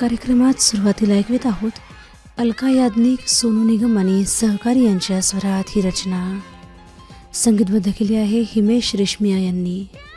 कार्यक्रमात सुरुवातीला ऐकवीत आहोत अलका याज्ञिक, सोनू निगम आणि सहकारी यांच्या स्वरात ही रचना. संगीतबद्ध केली आहे हिमेश रेशमिया यांनी.